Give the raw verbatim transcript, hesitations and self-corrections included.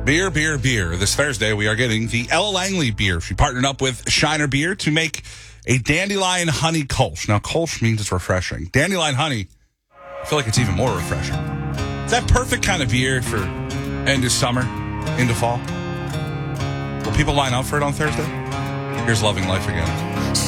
Beer, beer, beer. This Thursday, we are getting the Ella Langley beer. She partnered up with Shiner Beer to make a Dandelion Honey Kolsch. Now, Kolsch means it's refreshing. Dandelion Honey, I feel like it's even more refreshing. It's that perfect kind of beer for end of summer, into fall. Will people line up for it on Thursday? Here's Loving Life again.